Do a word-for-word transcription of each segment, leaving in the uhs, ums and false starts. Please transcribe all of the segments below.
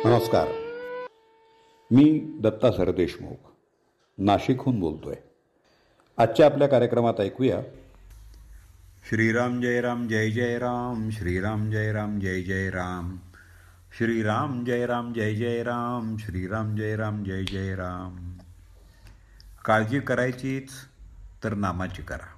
नमस्कार. मी दत्ता सरदेशमुख नाशिकहून बोलतोय. आजच्या आपल्या कार्यक्रमात ऐकूया श्रीराम जय राम जय जय राम, श्रीराम जय राम जय जय राम, श्रीराम जय राम जय जय राम, श्रीराम जय राम जय जय राम. काळजी करायचीच तर नामाची करा.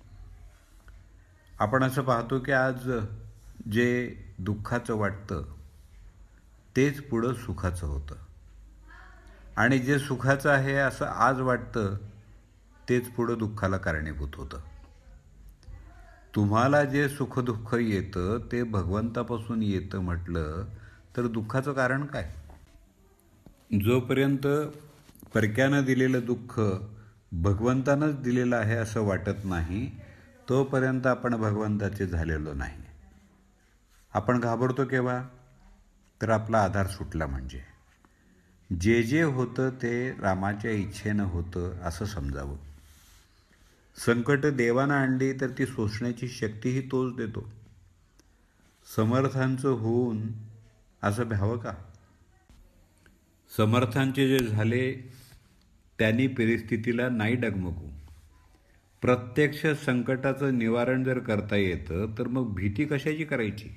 आपण असं पाहतो की आज जे दुःखाचं वाटतं तेच पुढं सुखाचं होतं, आणि जे सुखाचं आहे असं आज वाटतं तेच पुढं दुःखाला कारणीभूत होतं. तुम्हाला जे सुखदुःख येतं ते भगवंतापासून येतं म्हटलं तर दुःखाचं कारण काय? जोपर्यंत परक्यानं दिलेलं दुःख भगवंतानंच दिलेलं आहे असं वाटत नाही तोपर्यंत आपण भगवंताचे झालेलो नाही. आपण घाबरतो केव्हा? तर आपला आधार सुटला म्हणजे. जे जे होतं ते रामाच्या इच्छेनं होतं असं समजावं. संकट देवानं आणली तर ती सोसण्याची शक्तीही तोच देतो. समर्थांचं होऊन असं भ्यावं का? समर्थांचे जे झाले त्यांनी परिस्थितीला नाही डगमगू. प्रत्यक्ष संकटाचं निवारण जर करता येतं तर मग भीती कशाची करायची?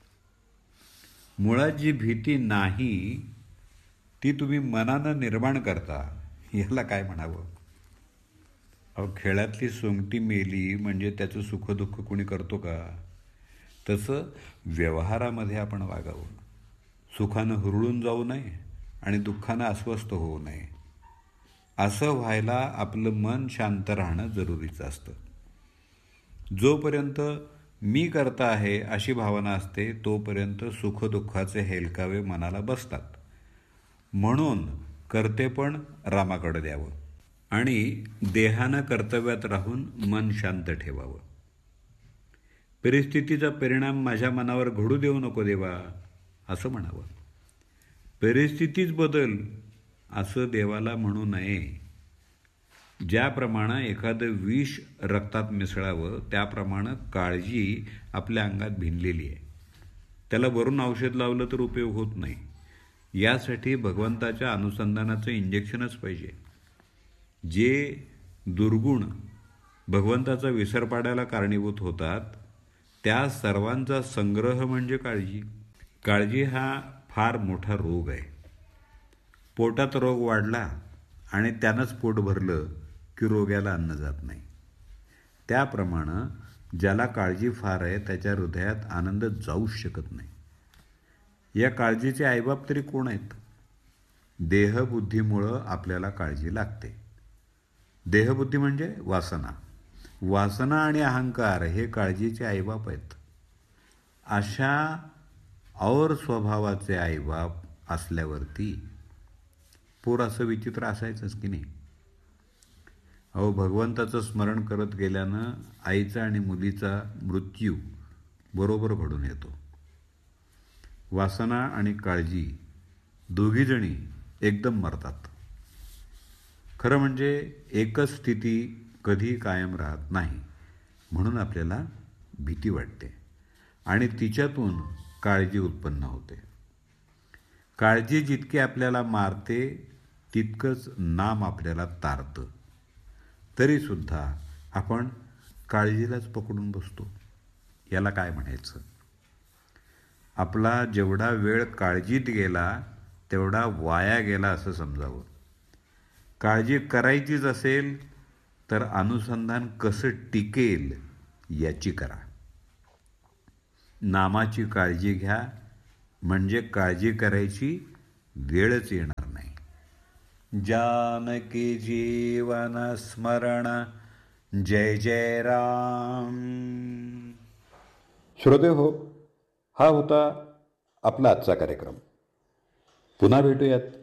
मुळात जी भीती नाही ती तुम्ही मनानं निर्माण करता, याला काय म्हणावं? अहो, खेळातली सोंगटी मेली म्हणजे त्याचं सुखदुःख कुणी करतो का? तसं व्यवहारामध्ये आपण वागावं. सुखानं हुरळून जाऊ नये आणि दुःखानं अस्वस्थ होऊ नये. असं व्हायला आपलं मन शांत राहणं जरुरीचं असतं. जोपर्यंत मी करता आहे अशी भावना असते तोपर्यंत सुखदुःखाचे हेलकावे मनाला बसतात. म्हणून कर्तेपण रामाकडे द्यावं आणि देहानं कर्तव्यात राहून मन शांत ठेवावं. परिस्थितीचा परिणाम माझ्या मनावर घडू देऊ नको देवा असं म्हणावं. परिस्थितीच बदल असं देवाला म्हणू नये. ज्याप्रमाणे एखादं विष रक्तात मिसळावं त्याप्रमाणे काळजी आपल्या अंगात भिनलेली आहे. त्याला वरून औषध लावलं तर उपयोग होत नाही. यासाठी भगवंताच्या अनुसंधानाचं इंजेक्शनच पाहिजे. जे दुर्गुण भगवंताचा विसर पाडायला कारणीभूत होतात त्या सर्वांचा संग्रह म्हणजे काळजी. काळजी हा फार मोठा रोग आहे. पोटात रोग वाढला आणि त्यानंच पोट भरलं की रोग्याला अन्न जात नाही. त्याप्रमाणे ज्याला काळजी फार आहे त्याच्या हृदयात आनंद जाऊच शकत नाही. या काळजीचे आईबाप तरी कोण आहेत? देहबुद्धीमुळं आपल्याला काळजी लागते. देहबुद्धी म्हणजे वासना. वासना आणि अहंकार हे काळजीचे आईबाप आहेत. अशा और स्वभावाचे आईबाप असल्यावरती पोर असं विचित्र असायचंच की नाही. अहो, भगवंताचं स्मरण करत गेल्यानं आईचा आणि मुलीचा मृत्यू बरोबर घडून येतो. वासना आणि काळजी दोघीजणी एकदम मरतात. खरं म्हणजे एकच स्थिती कधी कायम राहत नाही. म्हणून आपल्याला भीती वाटते आणि तिच्यातून काळजी उत्पन्न होते. काळजी जितकी आपल्याला मारते तितकंच नाम आपल्याला तारतं. तरीसुद्धा आपण काळजीलाच पकडून बसतो. याला काय म्हणायचं? आपला जेवढा वेळ काळजीत गेला तेवढा वाया गेला असं समजावं. काळजी करायचीच असेल तर अनुसंधान कसं टिकेल याची करा. नामाची काळजी घ्या म्हणजे काळजी करायची वेळच येणार नाही. जानकी जीवन स्मरण जय जय राम. श्रोते हो, हा होता आपला आजचा कार्यक्रम. पुन्हा भेटूयात